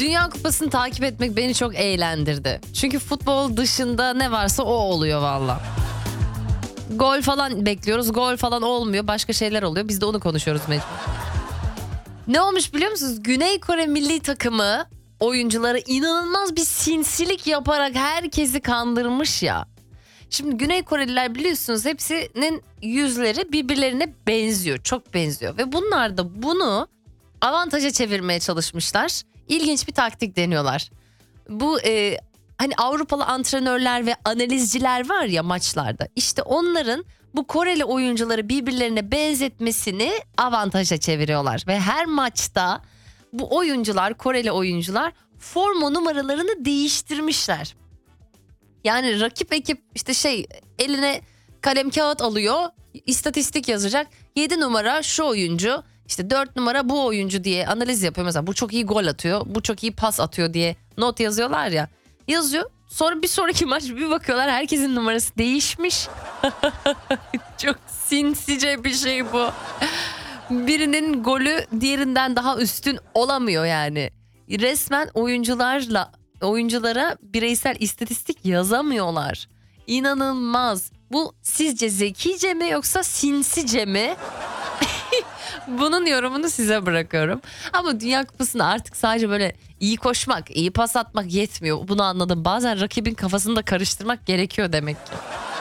Dünya Kupası'nı takip etmek beni çok eğlendirdi. Çünkü futbol dışında ne varsa o oluyor valla. Gol falan bekliyoruz. Gol falan olmuyor. Başka şeyler oluyor. Biz de onu konuşuyoruz mecbur. Ne olmuş biliyor musunuz? Güney Kore milli takımı oyuncuları inanılmaz bir sinsilik yaparak herkesi kandırmış ya. Şimdi Güney Koreliler biliyorsunuz hepsinin yüzleri birbirlerine benziyor. Çok benziyor. Ve bunlar da bunu avantaja çevirmeye çalışmışlar. İlginç bir taktik deniyorlar. Bu hani Avrupalı antrenörler ve analizciler var ya maçlarda. İşte onların bu Koreli oyuncuları birbirlerine benzetmesini avantaja çeviriyorlar. Ve her maçta bu oyuncular, Koreli oyuncular forma numaralarını değiştirmişler. Yani rakip ekip işte eline kalem kağıt alıyor, istatistik yazacak. 7 numara şu oyuncu, işte 4 numara bu oyuncu diye analiz yapıyor. Mesela bu çok iyi gol atıyor, bu çok iyi pas atıyor diye not yazıyorlar ya. Yazıyor. Sonra bir sonraki maç bir bakıyorlar herkesin numarası değişmiş. Çok sinsice bir şey bu. Birinin golü diğerinden daha üstün olamıyor yani. Resmen oyunculara bireysel istatistik yazamıyorlar. İnanılmaz. Bu sizce zekice mi yoksa sinsice mi? Bunun yorumunu size bırakıyorum. Ama Dünya Kupası'nda artık sadece böyle iyi koşmak, iyi pas atmak yetmiyor. Bunu anladım. Bazen rakibin kafasını da karıştırmak gerekiyor demek ki.